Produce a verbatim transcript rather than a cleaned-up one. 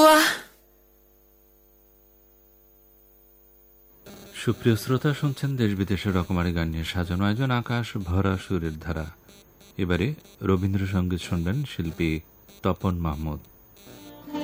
দোয়া। সুপ্রিয় শ্রোতা, শুনছেন দেশ বিদেশের রকমারি গান নিয়ে সাজানো আয়োজন আকাশ ভরা সুরের ধারা। এবারে রবীন্দ্রসঙ্গীত শুনবেন শিল্পী তপন মাহমুদ।